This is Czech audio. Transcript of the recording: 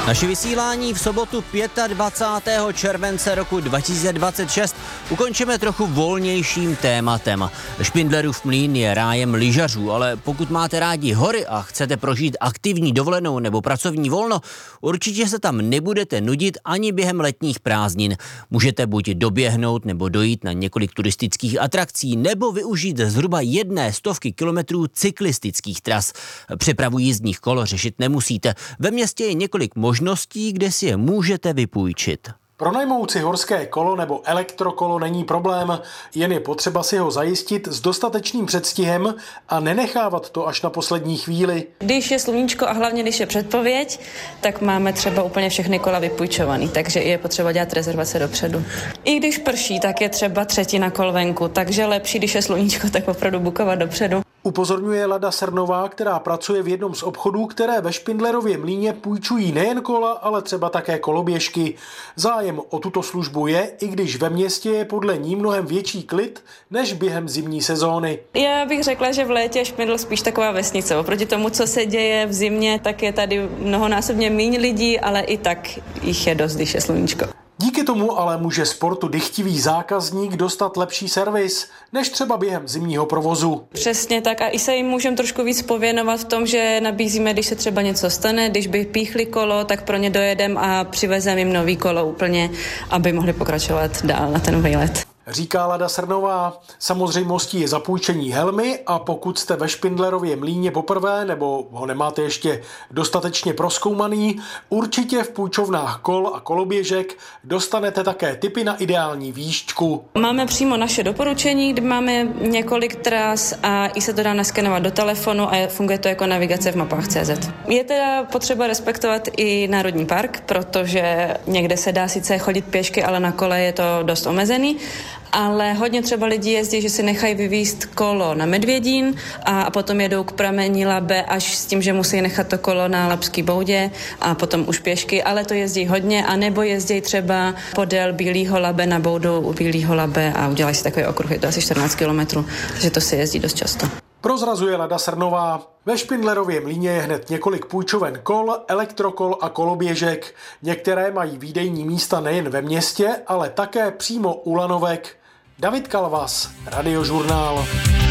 Naše vysílání v sobotu 25. července roku 2026 ukončíme trochu volnějším tématem. Špindlerův Mlýn je rájem lyžařů, ale pokud máte rádi hory a chcete prožít aktivní dovolenou nebo pracovní volno, určitě se tam nebudete nudit ani během letních prázdnin. Můžete buď doběhnout nebo dojít na několik turistických atrakcí nebo využít zhruba 100 kilometrů cyklistických tras. Přepravu jízdních kol řešit nemusíte. Ve městě je několik možností, kde si je můžete vypůjčit. Pronajmout si horské kolo nebo elektrokolo není problém, jen je potřeba si ho zajistit s dostatečným předstihem a nenechávat to až na poslední chvíli. Když je sluníčko a hlavně když je předpověď, tak máme třeba úplně všechny kola vypůjčovaný, takže je potřeba dělat rezervace dopředu. I když prší, tak je třeba třetina kol venku, takže lepší, když je sluníčko, tak opravdu bukovat dopředu. Upozorňuje Lada Srnová, která pracuje v jednom z obchodů, které ve Špindlerově Mlýně půjčují nejen kola, ale třeba také koloběžky. Zájem o tuto službu je, i když ve městě je podle ní mnohem větší klid než během zimní sezóny. Já bych řekla, že v létě je Špindl spíš taková vesnice. Oproti tomu, co se děje v zimě, tak je tady mnohonásobně méně lidí, ale i tak jich je dost, když je sluníčko. Díky tomu ale může sportu dychtivý zákazník dostat lepší servis, než třeba během zimního provozu. Přesně tak a i se jim můžeme trošku víc pověnovat v tom, že nabízíme, když se třeba něco stane, když by píchli kolo, tak pro ně dojedem a přivezeme jim nový kolo úplně, aby mohli pokračovat dál na ten výlet. Říká Lada Srnová. Samozřejmostí je zapůjčení helmy a pokud jste ve Špindlerově Mlýně poprvé nebo ho nemáte ještě dostatečně prozkoumaný, určitě v půjčovnách kol a koloběžek dostanete také tipy na ideální výšťku. Máme přímo naše doporučení, kde máme několik tras a i se to dá naskenovat do telefonu a funguje to jako navigace v mapách.cz. Je teda potřeba respektovat i Národní park, protože někde se dá sice chodit pěšky, ale na kole je to dost omezený. Ale hodně třeba lidi jezdí, že si nechají vyvízt kolo na Medvědín a potom jedou k pramení Labe až s tím, že musí nechat to kolo na Labský boudě a potom už pěšky, ale to jezdí hodně, anebo jezdí třeba podél Bílýho Labe na boudu u Bílýho Labe a udělají si takový okruh, je to asi 14 kilometrů, takže to se jezdí dost často. Prozrazuje Lada Srnová. Ve Špindlerově Mlýně je hned několik půjčoven kol, elektrokol a koloběžek. Některé mají výdejní místa nejen ve městě, ale také přímo u lanovek. David Kalvas, Radiožurnál.